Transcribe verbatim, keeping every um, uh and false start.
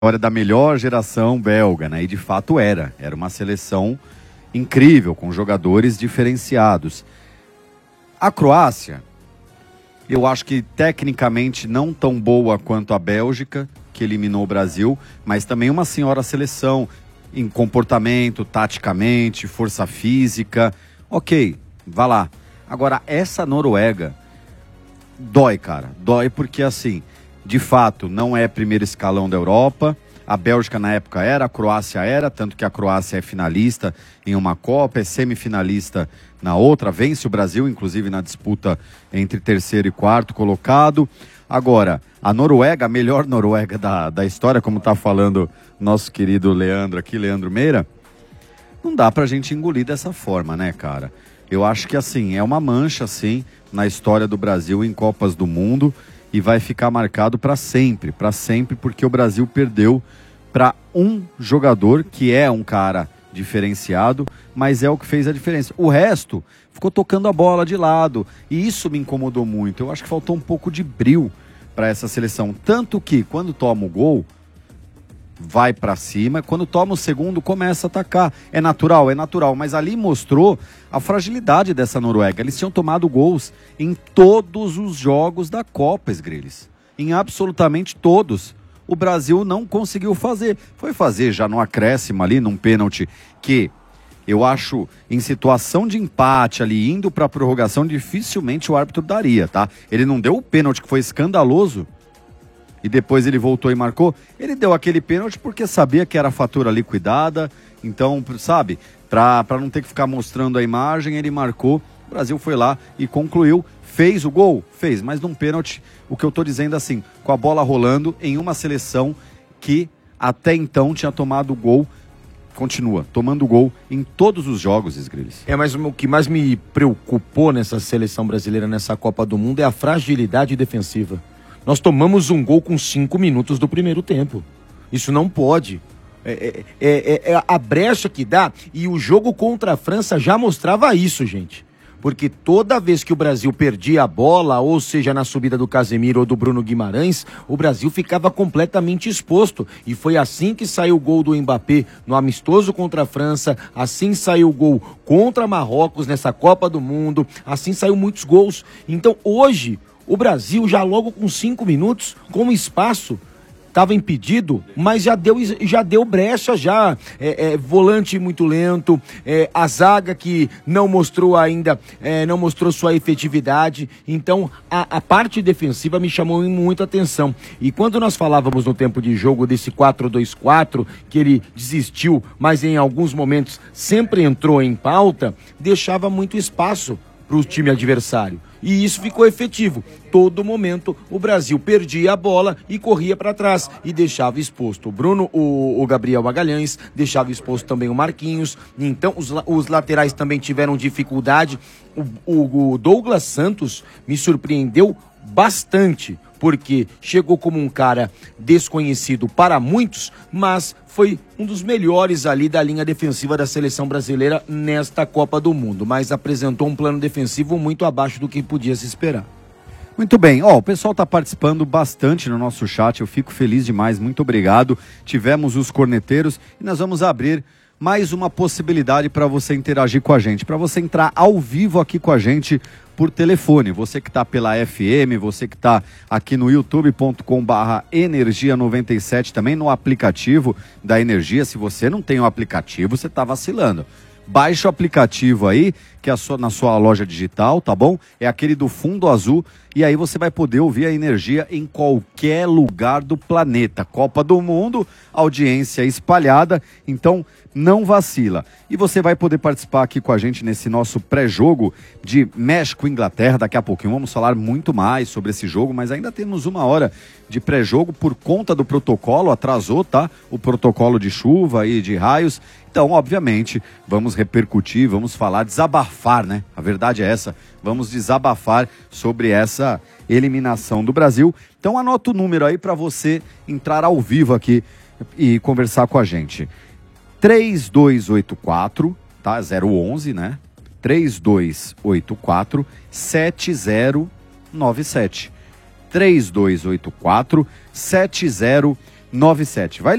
história da melhor geração belga, né? E de fato era. Era uma seleção incrível, com jogadores diferenciados. A Croácia, eu acho que tecnicamente não tão boa quanto a Bélgica, que eliminou o Brasil, mas também uma senhora seleção em comportamento, taticamente, força física. Ok, vá lá. Agora, essa Noruega dói, cara. Dói porque, assim, de fato, não é primeiro escalão da Europa. A Bélgica na época era, a Croácia era, tanto que a Croácia é finalista em uma Copa, é semifinalista na outra, vence o Brasil, inclusive na disputa entre terceiro e quarto colocado. Agora, a Noruega, a melhor Noruega da, da história, como está falando nosso querido Leandro aqui, Leandro Meira, não dá pra gente engolir dessa forma, né, cara? Eu acho que, assim, é uma mancha, assim, na história do Brasil em Copas do Mundo e vai ficar marcado para sempre, para sempre, porque o Brasil perdeu para um jogador que é um cara diferenciado, mas é o que fez a diferença. O resto ficou tocando a bola de lado e isso me incomodou muito. Eu acho que faltou um pouco de brio para essa seleção, tanto que quando toma o gol vai para cima, quando toma o segundo começa a atacar. É natural, é natural, mas ali mostrou a fragilidade dessa Noruega. Eles tinham tomado gols em todos os jogos da Copa, Sgrilles, em absolutamente todos. O Brasil não conseguiu fazer. Foi fazer já no acréscimo ali, num pênalti que eu acho, em situação de empate ali, indo para a prorrogação, dificilmente o árbitro daria, tá? Ele não deu o pênalti que foi escandaloso e depois ele voltou e marcou. Ele deu aquele pênalti porque sabia que era fatura liquidada, então, sabe, para não ter que ficar mostrando a imagem, ele marcou. O Brasil foi lá e concluiu, fez o gol? Fez, mas num pênalti, o que eu tô dizendo assim, com a bola rolando em uma seleção que até então tinha tomado gol, continua tomando gol em todos os jogos, Sgrilles. É, mas o que mais me preocupou nessa seleção brasileira, nessa Copa do Mundo, é a fragilidade defensiva. Nós tomamos um gol com cinco minutos do primeiro tempo. Isso não pode. É, é, é, é a brecha que dá, e o jogo contra a França já mostrava isso, gente. Porque toda vez que o Brasil perdia a bola, ou seja, na subida do Casemiro ou do Bruno Guimarães, o Brasil ficava completamente exposto. E foi assim que saiu o gol do Mbappé no amistoso contra a França, assim saiu o gol contra Marrocos nessa Copa do Mundo, assim saiu muitos gols. Então hoje o Brasil já logo com cinco minutos, com espaço, estava impedido, mas já deu, já deu brecha, já é, é, volante muito lento, é, a zaga que não mostrou ainda, é, não mostrou sua efetividade. Então a, a parte defensiva me chamou muita atenção. E quando nós falávamos no tempo de jogo desse quatro dois quatro, que ele desistiu, mas em alguns momentos sempre entrou em pauta, deixava muito espaço para o time adversário. E isso ficou efetivo. Todo momento o Brasil perdia a bola e corria para trás e deixava exposto o Bruno, o, o Gabriel Magalhães, deixava exposto também o Marquinhos. Então os, os laterais também tiveram dificuldade. O, o, o Douglas Santos me surpreendeu bastante, porque chegou como um cara desconhecido para muitos, mas foi um dos melhores ali da linha defensiva da seleção brasileira nesta Copa do Mundo, mas apresentou um plano defensivo muito abaixo do que podia se esperar. Muito bem, ó, o pessoal está participando bastante no nosso chat, eu fico feliz demais, muito obrigado. Tivemos os corneteiros e nós vamos abrir mais uma possibilidade para você interagir com a gente, para você entrar ao vivo aqui com a gente por telefone. Você que está pela F M, você que está aqui no youtube ponto com barra energia noventa e sete, também no aplicativo da Energia. Se você não tem o aplicativo, você está vacilando. Baixa o aplicativo aí, que é a sua, na sua loja digital, tá bom? É aquele do fundo azul, e aí você vai poder ouvir a Energia em qualquer lugar do planeta. Copa do Mundo, audiência espalhada, então não vacila. E você vai poder participar aqui com a gente nesse nosso pré-jogo de México-Inglaterra. Daqui a pouquinho vamos falar muito mais sobre esse jogo, mas ainda temos uma hora de pré-jogo por conta do protocolo, atrasou, tá? O protocolo de chuva e de raios. Então, obviamente, vamos repercutir, vamos falar, desabafar, né? A verdade é essa, vamos desabafar sobre essa eliminação do Brasil. Então, anota o número aí para você entrar ao vivo aqui e conversar com a gente. três dois oito quatro, tá? zero onze, né? três dois oito quatro, sete zero nove sete. três dois oito quatro, sete zero nove sete. Vai